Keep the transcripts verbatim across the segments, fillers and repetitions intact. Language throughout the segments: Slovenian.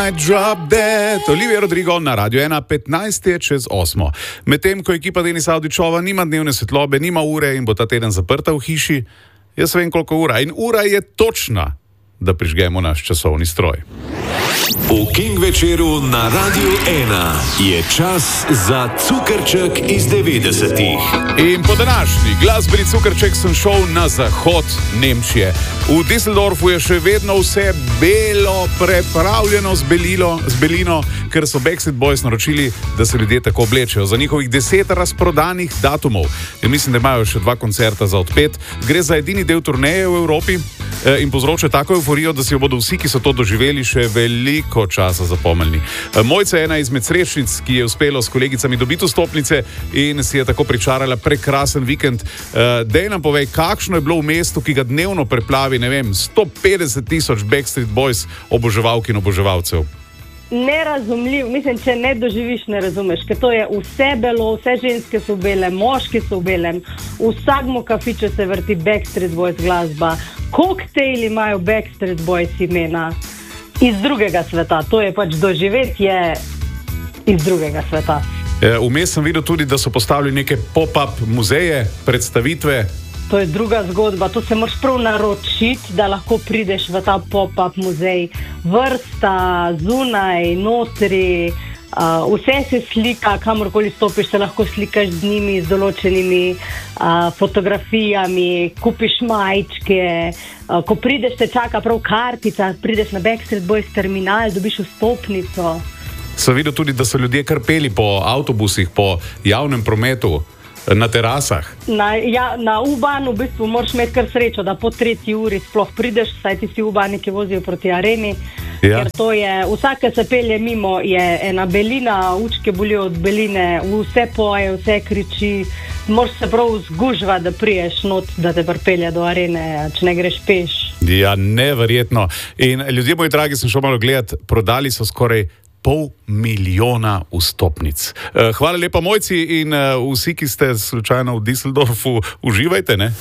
might drop dead. Olivia Rodrigo na Radio ena, petnajst je čez osmo. Medtem ko ekipa Denisa Avdićova nima dnevne svetlobe, nima ure in bo ta teden zaprta v hiši, jaz vem koliko ura. In ura je točna, da prižgemo naš časovni stroj. V King večeru na Radio ena je čas za cukrček iz devetdesetih. In po današnji glasbeni cukrček sem šel na zahod Nemčije. V Düsseldorfu je še vedno vse belo, prepravljeno z, belilo, z belino, ker so Backstreet Boys naročili, da se ljudje tako oblečejo. Za njihovih deset razprodanih datumov. In mislim, da imajo še dva koncerta za odpet. Gre za edini del turneje v Evropi in povzroča tako euforijo, da si jo bodo vsi, ki so to doživeli, še veliko časa zapomnili. Mojca je ena izmed srečnic, ki je uspelo s kolegicami dobiti vstopnice in si je tako pričarala prekrasen vikend. Dej nam povej, kakšno je bilo v mestu, ki ga dnevno preplavi, ne vem, sto petdeset tisoč Backstreet Boys oboževalk in oboževalcev. Nerazumljiv, mislim, če ne doživiš, ne razumeš, ker to je vse belo, vse ženske so bele, moški so v belem, v vsakmu kafiču se vrti Backstreet Boys glasba, koktejli imajo Backstreet Boys imena iz drugega sveta, to je pač doživetje iz drugega sveta. Vmes sem videl tudi, da so postavili neke pop-up muzeje, predstavitve. To je druga zgodba, to se moraš prav naročiti, da lahko prideš v ta pop-up muzej. Vrsta, zunaj, notri, uh, vse se slika, kamorkoli stopiš, se lahko slikaš z njimi, z določenimi uh, fotografijami, kupiš majčke, uh, ko prideš te čaka prav kartica, prideš na Backstreet Boys terminal, dobiš vstopnico. Sem videl tudi, da so ljudje kar peli po avtobusih, po javnem prometu. Na terasah. Na, ja, na U-Bahnu v bistvu moraš imeti kar srečo, da po tretji uri sploh prideš, saj ti si U-Bahni, ki vozijo proti areni. Ja. Ker to je, vsake se pelje mimo, je ena belina, učke bolijo od beline, vse poje, vse kriči. Moraš se prav zgužva, da priješ not, da te pripelje do arene, če ne greš peš. Ja, neverjetno. In ljudje, moji dragi, sem šel malo gledati, prodali so skoraj pol milijona vstopnic. Hvala lepa, Mojci, in vsi, ki ste slučajno v Düsseldorfu, uživajte, ne?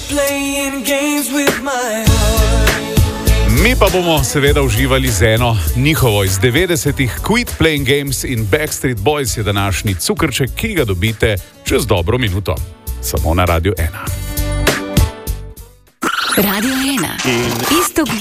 Mi pa bomo seveda uživali z eno njihovo iz devetdesetih. Quit Playing Games in Backstreet Boys je današnji cukrček, ki ga dobite čez dobro minuto. Samo na Radio ena. Radio ena. In Istok